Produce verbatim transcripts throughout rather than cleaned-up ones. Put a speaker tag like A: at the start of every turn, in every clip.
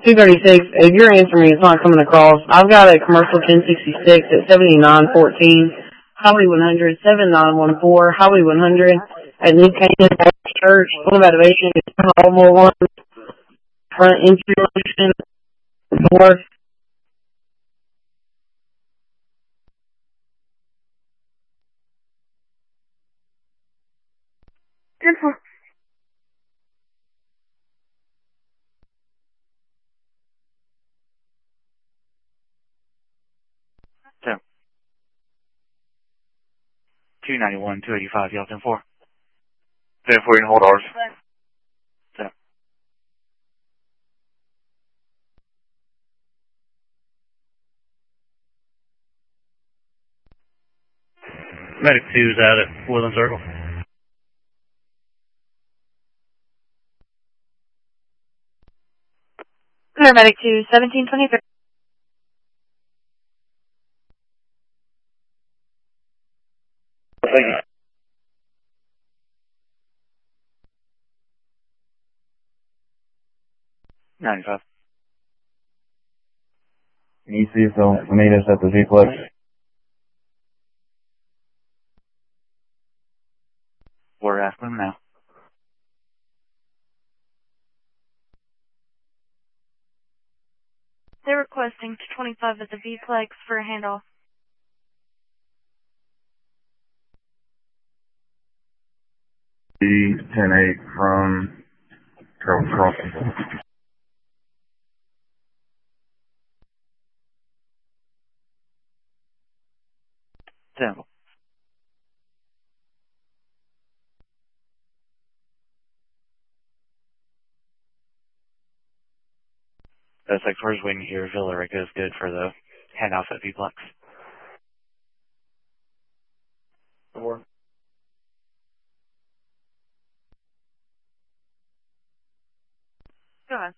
A: two thirty-six, if you're answering, it's not coming across. I've got a commercial ten sixty-six at seventy-nine fourteen, Highway one hundred, seven nine one four, Highway one hundred, at New Canaan Church, full of elevation, all more one, front entry location, door.
B: ten four.
C: So, two ninety-one, two eighty-five, y'all ten four. ten four, you can hold ours. So. Medic two's out at Woodland Circle.
B: Paramedic two, seventeen twenty-three.
C: Thank you. ninety-five.
D: Can you see if they'll meet us at the Z-Plex?
C: We're asking them now.
B: They're requesting to twenty-five at the V-Plex for a handoff.
D: B ten eight from Carroll Crossing.
C: Temple. That's like first wing here. Villarica is good for the handoff at V-Plex.
D: Four.
B: Go ahead.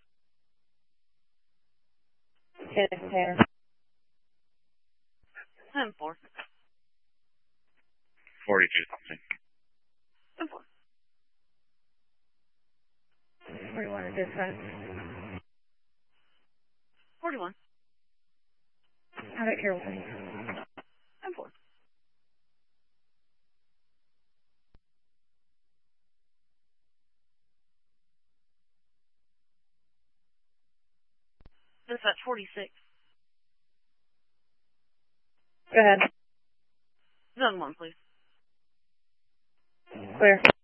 A: ten
B: ten four.
C: forty-two something.
B: ten four.
A: forty-one at dispatch.
B: forty-one.
A: How about Carroll?
B: ten four. Dispatch forty-six.
A: Go ahead.
B: Zone one, please.
A: Clear.